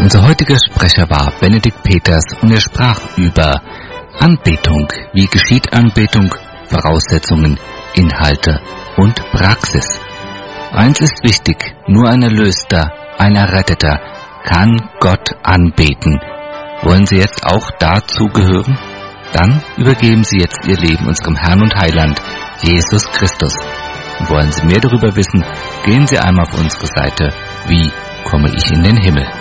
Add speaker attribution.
Speaker 1: Unser heutiger Sprecher war Benedikt Peters und er sprach über Anbetung. Wie geschieht Anbetung? Voraussetzungen, Inhalte und Praxis. Eins ist wichtig, nur ein Erlöster, ein Erretteter kann Gott anbeten. Wollen Sie jetzt auch dazu gehören? Dann übergeben Sie jetzt Ihr Leben unserem Herrn und Heiland, Jesus Christus. Und wollen Sie mehr darüber wissen, gehen Sie einmal auf unsere Seite, wie komme ich in den Himmel.